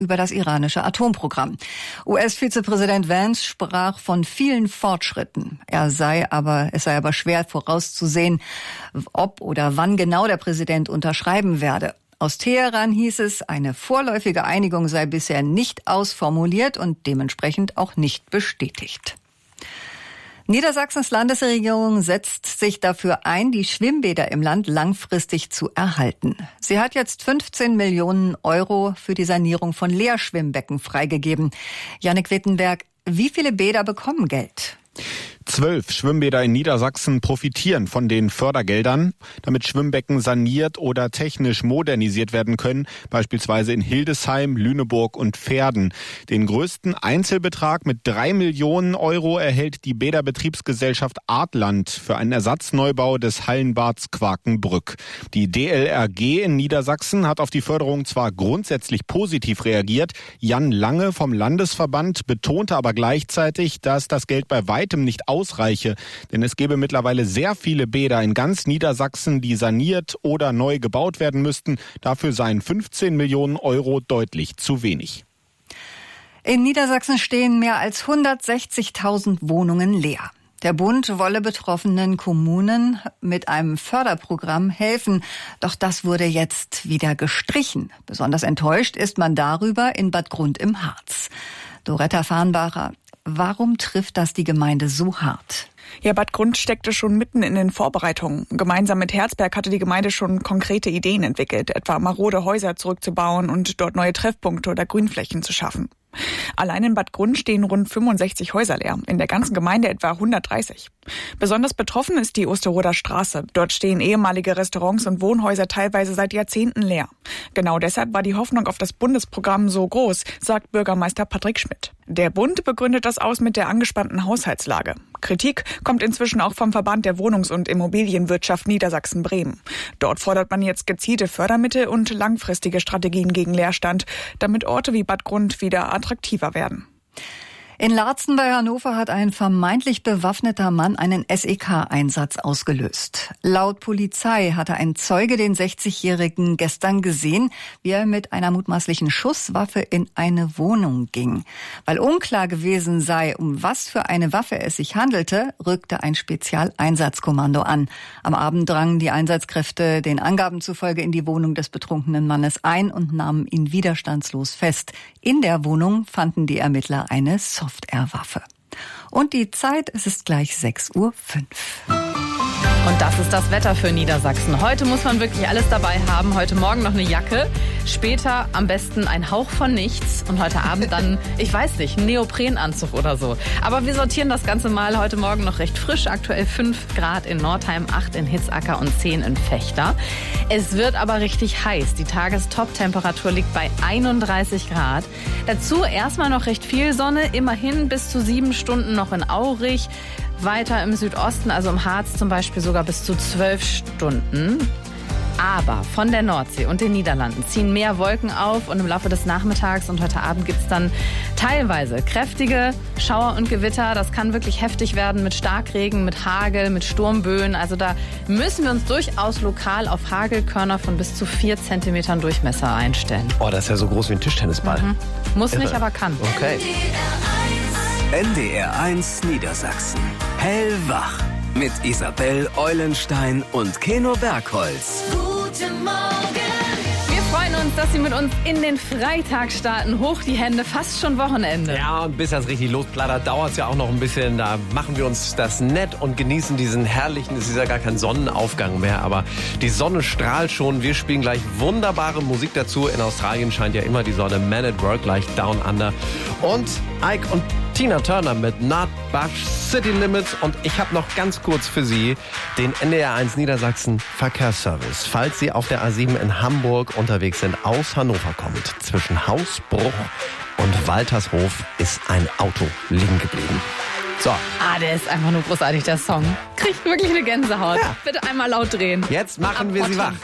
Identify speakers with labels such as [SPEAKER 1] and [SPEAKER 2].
[SPEAKER 1] über das iranische Atomprogramm. US-Vizepräsident Vance sprach von vielen Fortschritten. Es sei aber schwer vorauszusehen, ob oder wann genau der Präsident unterschreiben werde. Aus Teheran hieß es, eine vorläufige Einigung sei bisher nicht ausformuliert und dementsprechend auch nicht bestätigt. Niedersachsens Landesregierung setzt sich dafür ein, die Schwimmbäder im Land langfristig zu erhalten. Sie hat jetzt 15 Millionen Euro für die Sanierung von Leerschwimmbecken freigegeben. Jannik Wittenberg, wie viele Bäder bekommen Geld?
[SPEAKER 2] 12 Schwimmbäder in Niedersachsen profitieren von den Fördergeldern, damit Schwimmbecken saniert oder technisch modernisiert werden können, beispielsweise in Hildesheim, Lüneburg und Verden. Den größten Einzelbetrag mit 3 Millionen Euro erhält die Bäderbetriebsgesellschaft Artland für einen Ersatzneubau des Hallenbads Quakenbrück. Die DLRG in Niedersachsen hat auf die Förderung zwar grundsätzlich positiv reagiert, Jan Lange vom Landesverband betonte aber gleichzeitig, dass das Geld bei weitem nicht ausreiche, denn es gäbe mittlerweile sehr viele Bäder in ganz Niedersachsen, die saniert oder neu gebaut werden müssten. Dafür seien 15 Millionen Euro deutlich zu wenig.
[SPEAKER 1] In Niedersachsen stehen mehr als 160.000 Wohnungen leer. Der Bund wolle betroffenen Kommunen mit einem Förderprogramm helfen. Doch das wurde jetzt wieder gestrichen. Besonders enttäuscht ist man darüber in Bad Grund im Harz. Doretta Farnbacher, warum trifft das die Gemeinde so hart?
[SPEAKER 3] Ja, Bad Grund steckte schon mitten in den Vorbereitungen. Gemeinsam mit Herzberg hatte die Gemeinde schon konkrete Ideen entwickelt, etwa marode Häuser zurückzubauen und dort neue Treffpunkte oder Grünflächen zu schaffen. Allein in Bad Grund stehen rund 65 Häuser leer, in der ganzen Gemeinde etwa 130. Besonders betroffen ist die Osterroder Straße. Dort stehen ehemalige Restaurants und Wohnhäuser teilweise seit Jahrzehnten leer. Genau deshalb war die Hoffnung auf das Bundesprogramm so groß, sagt Bürgermeister Patrick Schmidt. Der Bund begründet das aus mit der angespannten Haushaltslage. Kritik kommt inzwischen auch vom Verband der Wohnungs- und Immobilienwirtschaft Niedersachsen-Bremen. Dort fordert man jetzt gezielte Fördermittel und langfristige Strategien gegen Leerstand, damit Orte wie Bad Grund wieder attraktiver werden.
[SPEAKER 1] In Laatzen bei Hannover hat ein vermeintlich bewaffneter Mann einen SEK-Einsatz ausgelöst. Laut Polizei hatte ein Zeuge den 60-Jährigen gestern gesehen, wie er mit einer mutmaßlichen Schusswaffe in eine Wohnung ging. Weil unklar gewesen sei, um was für eine Waffe es sich handelte, rückte ein Spezialeinsatzkommando an. Am Abend drangen die Einsatzkräfte den Angaben zufolge in die Wohnung des betrunkenen Mannes ein und nahmen ihn widerstandslos fest. In der Wohnung fanden die Ermittler eine Software-Waffe. Und die Zeit, es ist gleich 6:05 Uhr.
[SPEAKER 4] Und das ist das Wetter für Niedersachsen. Heute muss man wirklich alles dabei haben. Heute Morgen noch eine Jacke, später am besten ein Hauch von nichts und heute Abend dann, ich weiß nicht, ein Neoprenanzug oder so. Aber wir sortieren das Ganze mal heute Morgen noch recht frisch. Aktuell 5 Grad in Nordheim, 8 in Hitzacker und 10 in Vechta. Es wird aber richtig heiß. Die Tagestop-Temperatur liegt bei 31 Grad. Dazu erstmal noch recht viel Sonne, immerhin bis zu 7 Stunden noch in Aurich. Weiter im Südosten, also im Harz zum Beispiel sogar bis zu 12 Stunden. Aber von der Nordsee und den Niederlanden ziehen mehr Wolken auf und im Laufe des Nachmittags und heute Abend gibt es dann teilweise kräftige Schauer und Gewitter. Das kann wirklich heftig werden mit Starkregen, mit Hagel, mit Sturmböen. Also da müssen wir uns durchaus lokal auf Hagelkörner von bis zu 4 Zentimetern Durchmesser einstellen.
[SPEAKER 5] Oh, das ist ja so groß wie ein Tischtennisball.
[SPEAKER 4] Mhm. Muss nicht, aber kann.
[SPEAKER 5] Okay.
[SPEAKER 6] NDR1 Niedersachsen. Hellwach. Mit Isabel Eulenstein und Keno Bergholz.
[SPEAKER 4] Guten Morgen. Wir freuen uns, dass Sie mit uns in den Freitag starten. Hoch die Hände, fast schon Wochenende.
[SPEAKER 5] Ja, und bis das richtig losplattert, dauert es ja auch noch ein bisschen. Da machen wir uns das nett und genießen diesen herrlichen, es ist ja gar kein Sonnenaufgang mehr, aber die Sonne strahlt schon. Wir spielen gleich wunderbare Musik dazu. In Australien scheint ja immer die Sonne. Man at Work gleich Down Under. Und Ike und Tina Turner mit Not Bush City Limits. Und ich habe noch ganz kurz für Sie den NDR1 Niedersachsen Verkehrsservice. Falls Sie auf der A7 in Hamburg unterwegs sind, aus Hannover kommt, zwischen Hausbruch und Waltershof ist ein Auto liegen geblieben. So.
[SPEAKER 4] Der ist einfach nur großartig, der Song. Kriegt wirklich eine Gänsehaut.
[SPEAKER 5] Ja.
[SPEAKER 4] Bitte einmal laut drehen.
[SPEAKER 5] Jetzt machen wir Sie wach.